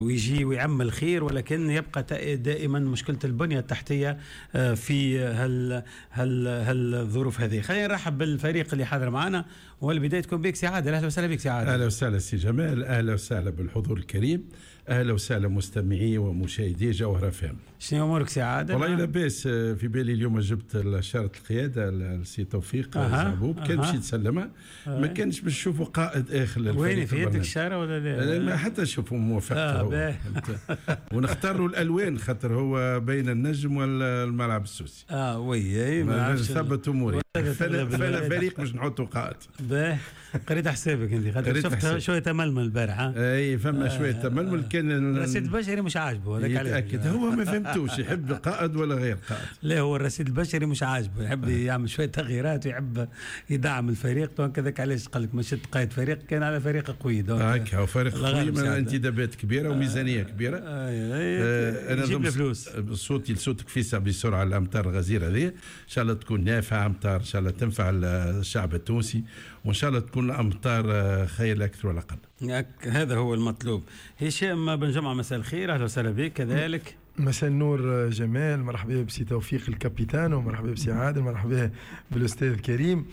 ويجي ويعم الخير، ولكن يبقى دائما مشكلة البنية التحتية في هالظروف هذه. خلينا نرحب بالفريق اللي حاضر معنا، والبداية تكون بك سي عادل. أهلا وسهلا بك سي عادل. أهلا وسهلا سي جمال، أهلا وسهلا بالحضور الكريم، أهلا وسهلا مستمعي ومشاهدي جوهرة فهم. شنو أمورك سي عادل؟ والله لاباس. في بالي اليوم جبت شارة القيادة السي توفيق زعبوب، كان باش يتسلمها، ما كانش باش نشوفوا قائد آخر للفريق. وين في يدك الشارة ولا لا؟ ما حتى نشوفوا موافقته. ونختار له الالوان خاطر هو بين النجم والملعب السوسي. وي ما ثبت اموري. فانا فريق باش نحطوا قائد. باه قريت حسابك انت، خاطر شفت شويه تململ البارح. اي فما شويه تململ. كان الرصيد البشري مش عاجبه هذاك، يتاكد هو ما فهمتوش يحب قائد ولا غير قائد. لا هو الرصيد البشري مش عاجبه، يحب يعمل شويه تغييرات ويحب يدعم الفريق. دونك هذاك علاش قال لك مشيت قائد فريق كان على فريق قوي. دونك هكا هو فريق قوي من انتدابات كبيره وميزانيه كبيره. انا نجيب الفلوس. صوتي لصوتك في بسرعه. الامطار الغزيره هذه ان شاء الله تكون نافعه، امطار ان شاء الله تنفع الشعب التونسي، وان شاء الله تكون امطار خير لا اكثر ولا اقل. هذا هو المطلوب. هشام بن جمعه، مساء الخير، اهلا وسهلا بك. كذلك مساء النور جمال، مرحبا بسي توفيق الكابيتان، ومرحبا بسي عادل، مرحبا بالاستاذ كريم.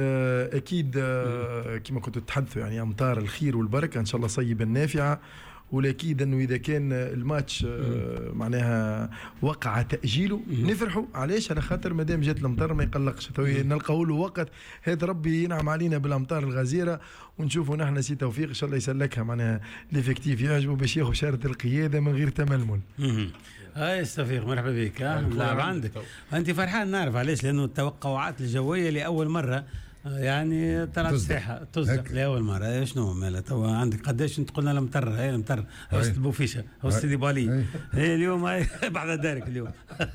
اكيد كما كنتوا تتحدثوا يعني امطار الخير والبركه ان شاء الله صيبه نافعه. والاكيد انه اذا كان الماتش معناها وقع تاجيله نفرحوا. علاش؟ على خاطر مادام جات الامطار ما يقلقش، نلقاو له وقت. هذا ربي ينعم علينا بالامطار الغزيره، ونشوفوا نحن سي توفيق ان شاء الله يسلكها معناها ليفيكتيف يعجبه باش ياخذ شاره القياده من غير تململ. هاي توفيق، مرحبا بك. لاعب عندك انت فرحان، نعرف علاش، لانه التوقعات الجويه لاول مره يعني طلعت الساحه تصدق لاول مره. شنو مالها تو عندك قداش تقولنا المطر؟ هاي المطر هوست بوفيشه هوست سيدي بالي. هي اليوم هاي بعد دارك اليوم.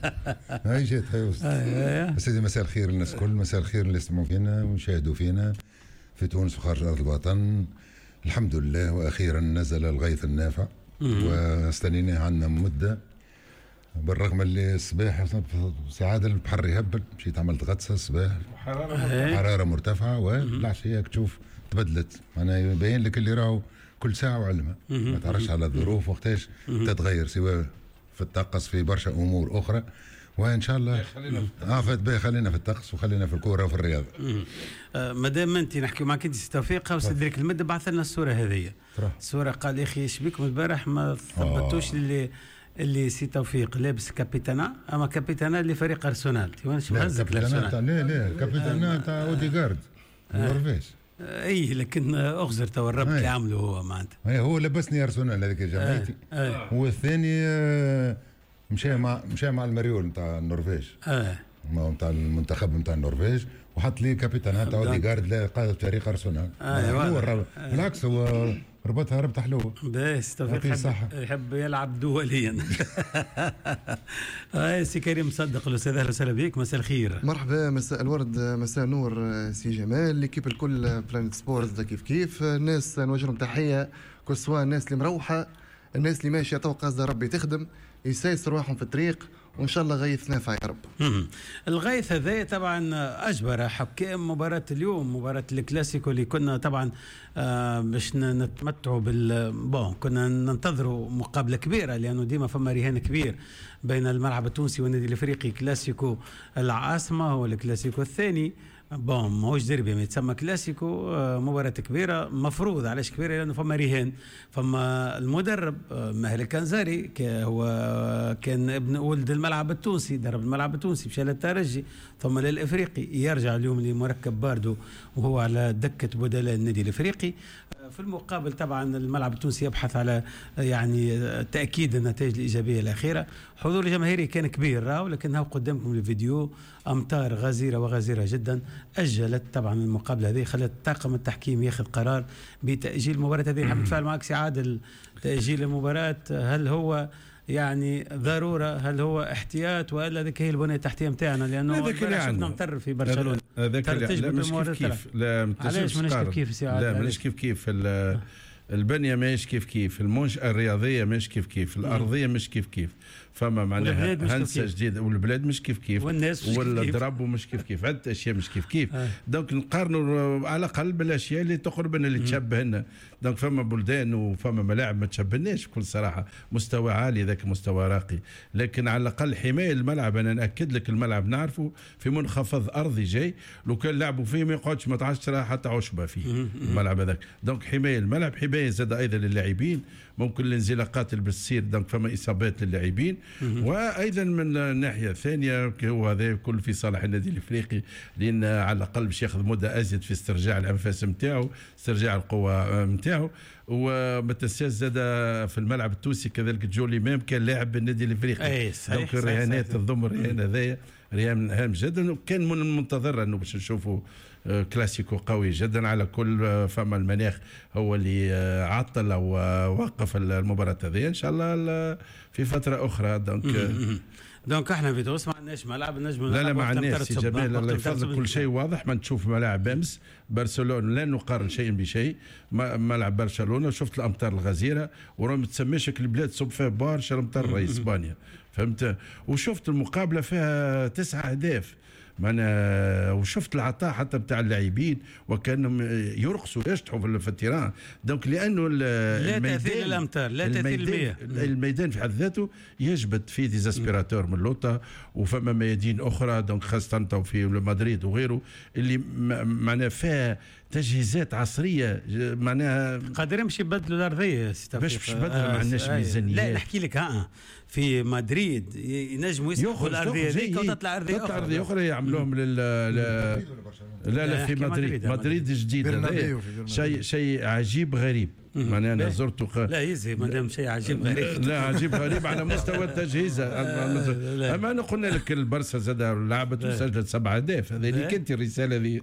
هاي جات هاي وسط. سيدي مساء الخير للناس الكل، مساء الخير اللي يسمعوا فينا ويشاهدوا فينا في تونس وخارج ارض الوطن. الحمد لله واخيرا نزل الغيث النافع واستنيناه عندنا مده، بالرغم اللي الصباح سعادة البحر يهبل، مشيت عملت غطسه الصباح حراره مرتفعه، والعشيه تشوف تبدلت. معناها يبين لك اللي راهو كل ساعه وعلمها، ما تعرفش على الظروف وقتاش تتغير، سواء في الطقس في برشا امور اخرى. وان شاء الله خلينا في الطقس وخلينا في الكوره وفي الرياضه. مادام انت نحكي معك انت توفيق، وسيدريك المده بعث لنا الصوره هذه. الصوره قال يا اخي ايش بكم البارح ما ثبتوش اللي سي توفيق لابس كابيتانا، اما كابيتانا لفريق ارسنال. وين شو هزك الارسنال؟ لا كابيتانا تاع اوديغارد النرويج. اي لكن اغزر تو الرب اللي عمله هو معناتها. هو لبسني ارسنال هذيك جمعيتي. هو الثاني مشى مع المريول نتاع النرويج. نتاع المنتخب نتاع النرويج، وحط لي كابيتان تاع اوديغارد قائد فريق ارسنال. هو بالعكس هو ربطها ربط حلوه. بس توفيق يحب يلعب دوليا. سي كريم مصدق الاستاذ، اهلا وسهلا بك، مساء الخير. مرحبا، مساء الورد، مساء النور سي جمال، ليكيب الكل بلانيت سبورتس كيف الناس نوجه لهم تحيه، كل سواء الناس اللي مروحه، الناس اللي ماشيه تو قصد ربي تخدم، يسايس رواحهم في الطريق، وان شاء الله غيث نافع يا رب. الغيث هذا طبعا اجبر حكام مباراه اليوم، مباراه الكلاسيكو اللي كنا طبعا باش نتمتعوا كنا ننتظروا مقابله كبيره، لانه ديما فما رهان كبير بين الملعب التونسي والنادي الافريقي. كلاسيكو العاصمه هو الكلاسيكو الثاني، ماهوش ديربي، ما يتسمى كلاسيكو، مباراة كبيرة مفروض. علاش كبيرة؟ لأنه فما رهان، فما المدرب ماهر الكنزاري هو كان ابن ولد الملعب التونسي، درب الملعب التونسي مشى للترجي ثم للإفريقي، يرجع اليوم لمركب باردو وهو على دكة بدلاء النادي الإفريقي. في المقابل طبعا الملعب التونسي يبحث على يعني تأكيد النتائج الإيجابية الأخيرة. حضور الجماهيري كان كبير، ولكنها قدامكم الفيديو، أمطار غزيرة وغزيرة جدا أجلت طبعا المقابلة هذه، خلت طاقم التحكيم ياخذ قرار بتأجيل المباراة هذه. نحب نتفاعل معك سي عادل، تأجيل المباراة هل هو يعني ضرورة، هل هو احتياط، ولا ذيك هي البنية التحتية نتاعنا؟ لأنه شفنا مطر في برشلونة. هذاك لا مش كيف لا علاش ماناش كيف سي عادل؟ لا ماناش كيف البنيه ماهيش كيف المنشأة الرياضيه مش كيف الارضيه مش كيف فما معناها هندسه جديده، والبلاد مش كيف والضرب مش كيف عده اشياء مش كيف دونك نقارنوا على الاقل بالاشياء اللي تقرب اللي تشبهنا. دونك فما بلدان وفما ملاعب ما تشبهناش بكل صراحه، مستوى عالي ذاك مستوى راقي، لكن على الاقل حمايه الملعب. انا ناكد لك الملعب نعرفه في منخفض ارضي جاي، لو كان لعبوا فيه ما يقعدش ما تعرفش حتى عشبه فيه الملعب هذاك. دونك حمايه الملعب، حمايه زاد ايضا للاعبين، ممكن الانزلاقات اللي بتصير دونك فما اصابات للاعبين. وايضا من الناحيه الثانيه هو هذا كل في صالح النادي الافريقي، لان على الاقل باش ياخذ مده ازيد في استرجاع الانفاس نتاعو، استرجاع القوه نتاعو. وما تنساش زاد في الملعب التونسي كذلك جولي مام كان لاعب بالنادي الافريقي. دونك الرهانات تضم الرهان هذايا رهان هام جدا، وكان من المنتظر انه باش نشوفوا كلاسيكو قوي جدا. على كل فما المناخ هو اللي عطل او وقف المباراه هذه، ان شاء الله في فتره اخرى. دونك احنا في تونس ما عندناش ملعب نجم. لا ما عندناش سي جمال، الله يفضل كل شيء واضح. ما نشوف ملاعب امس برشلونه، لا نقارن شيء بشيء. ملعب برشلونه شفت الامطار الغزيره وراه ما تسميش البلاد صب فيها برشا الامطار رئيس اسبانيا، فهمت. وشفت المقابله فيها 9 أهداف معنا، وشفت العطاء حتى بتاع اللاعبين وكانهم يرقصوا يشطحوا في التيران. دونك لانه لا تاثير الامطار، لا تاثير المياه، الميدان في حد ذاته يجبد فيه ديزاسبيراتور من لوطا، وفما ميادين اخرى دونك خاصه في مدريد وغيره اللي معناها فيها تجهيزات عصريه معناها قادرين باش يبدلوا الارضيه. باش يبدلوا ما عندناش ميزانيه. لا نحكي لك في مدريد ينجموا يسحبوا الارضيه هذيك وتطلع ارضيه اخرى يعملوهم لا في مدريد جديده. شيء عجيب غريب. معناها انا زرته لا يزي مادام شيء عجيب غريب. لا عجيب غريب على مستوى التجهيز. اما انا قلنا لك البرسا زاد لعبت وسجلت 7 أهداف. هذه اللي كانت الرساله ذي.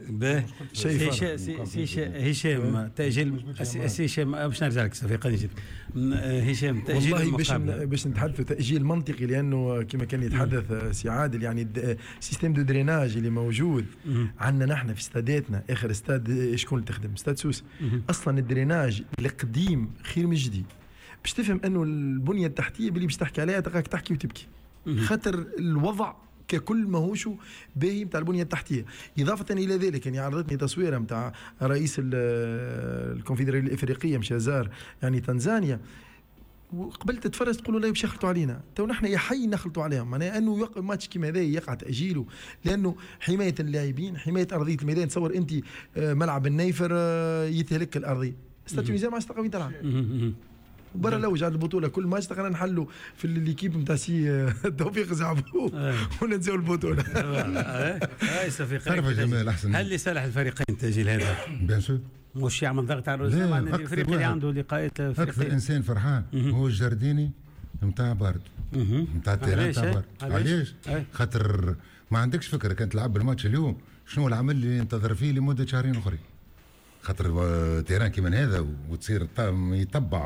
هشام تاجيل هشام باش نرجع لك صفيقه نجيب هشام تاجيل والله باش نتحدثوا تاجيل منطقي، لانه كما كان يتحدث سي عادل يعني السيستم دو دريناج اللي موجود عندنا نحن في استاداتنا. اخر استاد شكون اللي تخدم؟ استاد سوس. اصلا الدريناج القديم خير من الجديد. باش تفهم انه البنيه التحتيه اللي باش تحكي عليها تلقاك تحكي وتبكي، خاطر الوضع ككل ماهوش باهي نتاع البنيه التحتيه. اضافه الى ذلك يعني عرضتني تصويره نتاع رئيس الكونفدراليه الافريقيه مشى زار يعني تنزانيا، وقبلت تتفرج تقولوا لا باش يخلطوا علينا، تو نحن يا حي نخلطوا عليهم. معناها انه ماتش كيما هذا يقع تاجيله، لانه حمايه اللاعبين، حمايه ارضيه الميدان. تصور انت ملعب النيفر يتهلك الارضيه، استاد تونسيا ما تلقى وين تلعب. برا لوج على البطوله كل ماتش تقرا نحلوا في ليكيب نتاع سي توفيق زعبو وننساو البطوله. هاي صفيقه هل لصالح الفريقين تاجيل هذا؟ بيان سور مش يعمل ضغط على الرجال مع النادي الافريقي اللي عنده لقاءات اكثر انسان فرحان هو الجرديني نتاع بارد نتاع التيران نتاع بارد. علاش؟ خاطر ما عندكش فكره كان تلعب الماتش اليوم شنو العمل اللي ينتظر فيه لمده شهرين اخرين، خاطر تيران كيما هذا وتصير يطبع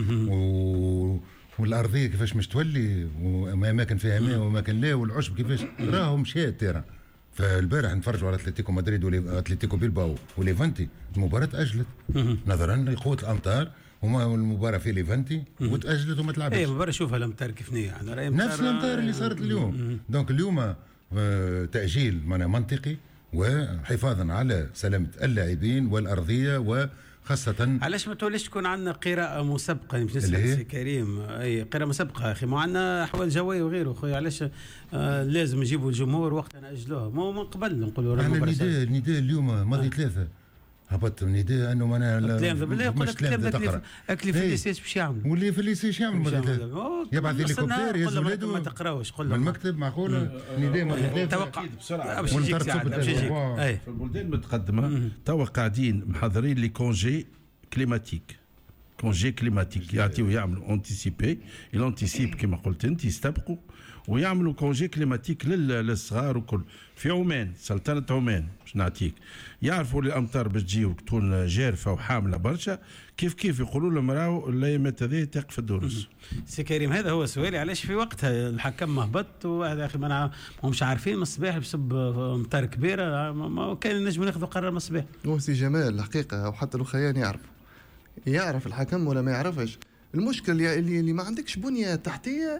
والارضيه كيفاش مش تولي واماكن فيها ماء واماكن لا والعشب كيفاش راهو مشى التيران. فالبارح نتفرجوا على اتلتيكو مدريد واتلتيكو بيلباو وليفانتي، المباراه اجلت نظرا لقوه الامطار وما المباراه في ليفانتي وتاجلت وما تلعبش. اي المباراه شوفها الامطار كيف نيه نفس الامطار اللي صارت اليوم. دونك اليوم تاجيل منطقي وحفاظا على سلامه اللاعبين والارضيه، وخاصه علاش ما توليش تكون عندنا قراءه مسبقه باش نسال سي كريم. اي قراءه مسبقه اخي، ما عندنا احوال جويه وغيره خويا. علاش لازم نجيبوا الجمهور وقت ناجلوه؟ مو من قبل نقولوا احنا النداء اليوم ماضي 3 هبط النداء انه معناها بالله يقول لك الكلام اكلي في الليسيس باش يعمل واللي في الليسيس يعمل ماضي 3 يبعث هليكوبتر يهز ولاده ما تقراوش قول من المكتب معقوله نداء ماضي 3 توقع بسرعه باش يجيك في البلدان المتقدمه توا قاعدين محضرين لي كونجي كليماتيك يعطيو يعملوا انتيسيبي الانتيسيب كما قلت انت يستبقوا ويعملوا كونجي كليماتيك للصغار وكل. في عمان سلطنه عمان باش نعطيك يعرفوا الامطار باش تجي وتكون جارفه وحامله برشا، كيف يقولوا لهم راهو الايامات هذه تقف الدروس. سي كريم هذا هو سؤالي، علاش في وقتها الحكم مهبط وهذا اخي ما همش عارفين من الصباح بسبب امطار كبيره ما كان نجموا ناخذوا قرار من الصباح. هو سي جمال الحقيقه او حتى الخيان يعرف الحكم ولا ما يعرفش. المشكل اللي ما عندكش بنيه تحتيه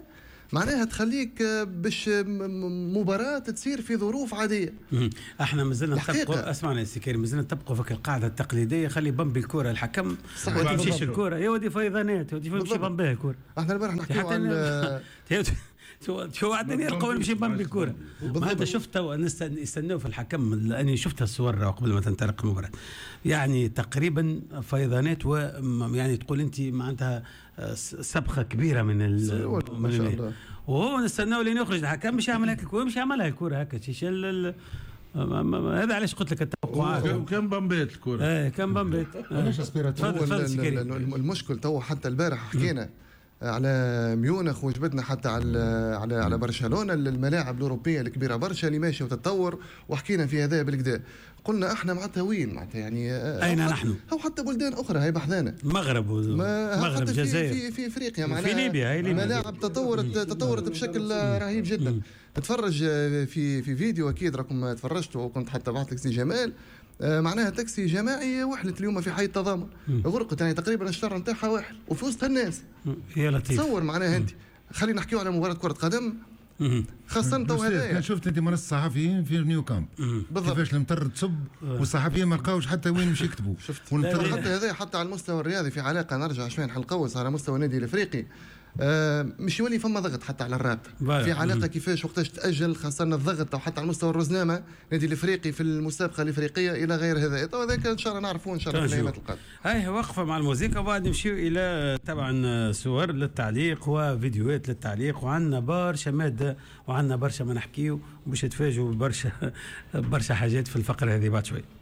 معناها تخليك باش مباراة تصير في ظروف عادية. احنا مازلنا نطبقوا، اسمعنا يا سي كريم، مازلنا نطبقوا فيك القاعدة التقليدية، خلي بمبي الكرة الحكم ما تمشيش الكرة، يا ودي فيضانات، ودي يمشي بمبيها الكرة. احنا البارح نحكيو عن شو عدني يلقوا نمشي بمبي الكرة. هذا شفته يستنوا في الحكم، لاني شفتها الصور قبل ما تنطلق المباراة، يعني تقريبا فيضانات، ويعني تقول انت معناتها سبخة كبيرة من ما شاء الله. وهو نستناو لين يخرج الحكم مش يعمل هكا، مش يعملها الكرة هكا هذا علاش قلت لك التوقعات. كم بمبيت الكرة؟ كم بمبيت. المشكل تو حتى البارح حكينا على ميونخ، وجبتنا حتى على برشلونة، الملاعب الأوروبية الكبيرة برشا اللي ماشية وتتطور، وحكينا في هذا بالكدا. قلنا احنا معناتها وين معناتها يعني اين نحن؟ او حتى بلدان اخرى هاي بحذانا، المغرب الجزائر في افريقيا معناها في ليبيا ملاعب تطورت بشكل رهيب جدا. تتفرج في فيديو اكيد راكم تفرجتوا، وكنت حتى بعث لك سي جمال، معناها تاكسي جماعي وحلت اليوم في حي التضامن، غرقت يعني تقريبا الشر نتاعها واحد وفي وسط الناس. يا لطيف، تصور معناها انت. خلينا نحكيو على مباراه كره قدم خاصة تو هذايا. شفت انت مرة الصحفيين في نيو كامب كيفاش المطر تصب والصحفيين ما لقاوش حتى وين مش يكتبوا. حتى هذا حتى على المستوى الرياضي في علاقة نرجع شوي نحلقوس على مستوى النادي الافريقي، مش يولي فما ضغط حتى على الرابطه في علاقه كيفاش وقتاش تاجل، خاصه الضغط او حتى على مستوى الرزنامه النادي الافريقي في المسابقه الافريقيه الى غير هذا. هذاك ان شاء الله نعرفوه ان شاء الله في الايامات القادمه. هاي وقفه مع الموسيقى، وبعد نمشيو الى طبعا صور للتعليق وفيديوهات للتعليق، وعندنا برشا ماده وعندنا برشا ما نحكيو، وباش تفاجئوا برشا حاجات في الفقره هذه بعد شوي.